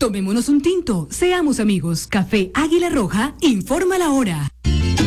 Tomémonos un tinto, seamos amigos. Café Águila Roja, informa la hora.